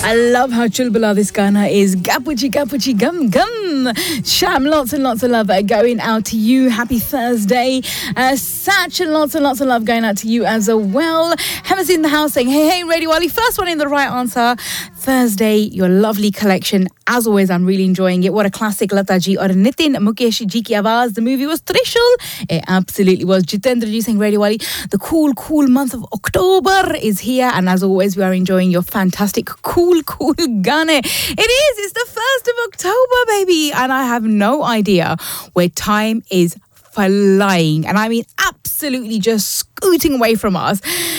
I love how chulbula this Ghana is. Gapuchi, gapuchi, gum, gum. Sham, lots and lots of love going out to you. Happy Thursday. Satch, and lots of love going out to you as well. Hema's in the house saying, hey, Radio Wali. First one in the right answer. Thursday, your lovely collection. As always, I'm really enjoying it. What a classic, Lata ji or Nitin Mukesh ji ki awaaz. The movie was Trishul. It absolutely was. Jitendra ji saying, Radio Wali, the cool month of October is here. And as always, we are enjoying your fantastic, cool Ghana. It is. It's the 1st of October, baby. And I have no idea where time is flying. And I mean, absolutely just scooting away from us.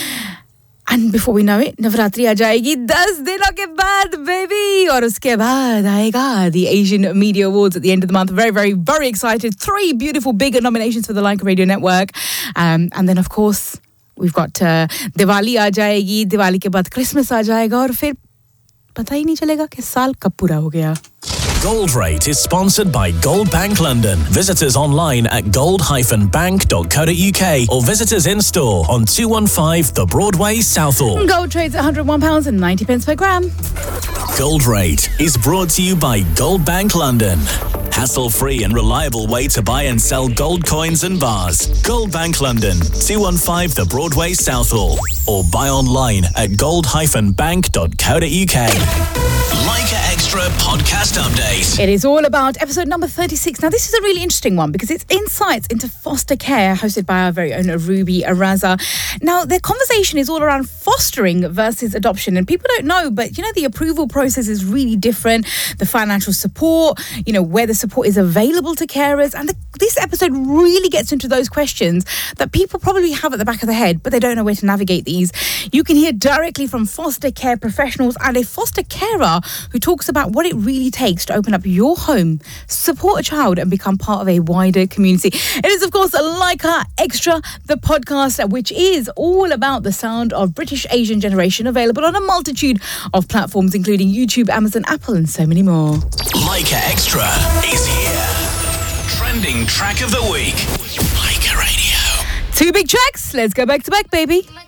And before we know it, Navratri aa jayegi 10 dinon ke baad, baby. Aur uske baad aayega the Asian Media Awards at the end of the month. Very, very, very excited. 3 beautiful, bigger nominations for the Leica Radio Network. And then, of course, we've got Diwali aa jayegi. Diwali ke baad Christmas aa jayega. Aur fir pata hi nahi chalega ki saal kab pura ho gaya. Gold Rate is sponsored by Gold Bank London. Visit us online at gold-bank.co.uk or visit us in store on 215 The Broadway, Southall. Gold trades at £101.90 per gram. Gold Rate is brought to you by Gold Bank London. Hassle-free and reliable way to buy and sell gold coins and bars. Gold Bank London, 215 The Broadway, Southall. Or buy online at gold-bank.co.uk. Leica Extra Podcast Update. It is all about episode number 36. Now, this is a really interesting one because it's insights into foster care hosted by our very own Ruby Araza. Now, their conversation is all around fostering versus adoption. And people don't know, but, the approval process is really different. The financial support, where the support is available to carers. And this episode really gets into those questions that people probably have at the back of their head, but they don't know where to navigate these. You can hear directly from foster care professionals and a foster carer who talks about what it really takes to open up your home, support a child and become part of a wider community. It is, of course, Leica Extra, the podcast, which is all about the sound of British Asian generation, available on a multitude of platforms, including YouTube, Amazon, Apple, and so many more. Leica Extra is here. Trending track of the week. Leica Radio. 2 big tracks. Let's go back to back, baby.